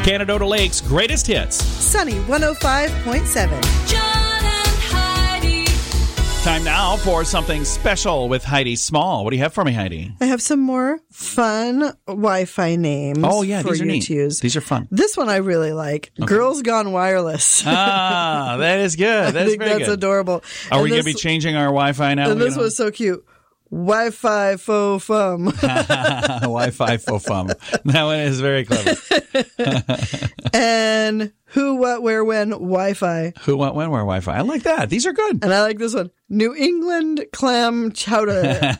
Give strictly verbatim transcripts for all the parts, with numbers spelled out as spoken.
Canadota Lake's greatest hits. Sunny one oh five point seven. John and Heidi. Time now for something special with Heidi Small. What do you have for me, Heidi? I have some more fun Wi-Fi names Oh, yeah, for these are you neat. to use. These are fun. This one I really like. Okay. Girls Gone Wireless. Ah, that is good. That I is think very that's good. adorable. Are And we going to this- be changing our Wi-Fi now? And You this know? was so cute. Wi-Fi faux fum. Wi-Fi faux fum. That one is very clever. And who, what, where, when, Wi-Fi. Who, what, when, where Wi-Fi. I like that. These are good. And I like this one. New England clam chowder.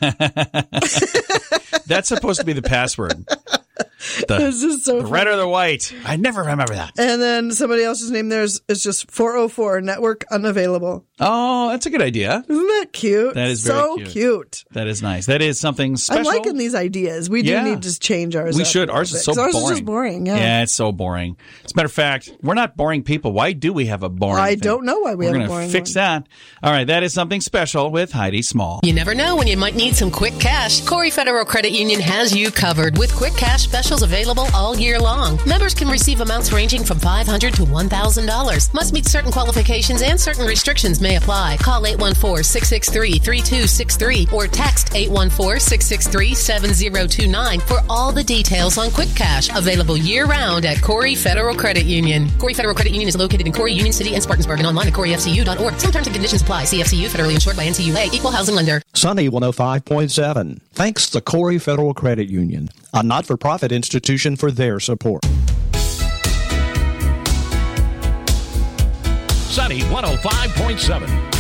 That's supposed to be the password. The, It's just so the red funny. or the white. I never remember that. And then somebody else's name there is, is just four oh four, network unavailable. Oh, that's a good idea. Isn't that cute? That is very so cute. cute. That is nice. That is something special. I'm liking these ideas. We do Yeah. need to change ours. We up should. a Ours little is so bit, 'cause boring. Ours is just boring. Yeah. Yeah, it's so boring. As a matter of fact, we're not boring people. Why do we have a boring I thing? don't know why we we're have a gonna boring fix one. that. All right, that is something special with Heidi Small. You never know when you might need some quick cash. Corey Federal Credit Union has you covered with quick cash specials available all year long. Members can receive amounts ranging from five hundred dollars to one thousand dollars. Must meet certain qualifications and certain restrictions may apply. Call eight one four, six six three, three two six three or text eight one four, six six three, seven zero two nine for all the details on quick cash. Available year-round at Corey Federal Credit Union. Corey Federal Credit Union is located in Corey, Union City, and Spartansburg, and online at corey f c u dot org. Some terms and conditions apply. C F C U, federally insured by N C U A, equal housing lender. Sunny one oh five point seven. Thanks to Corey Federal Credit Union, a not-for-profit institution, for their support. Sunny one oh five point seven.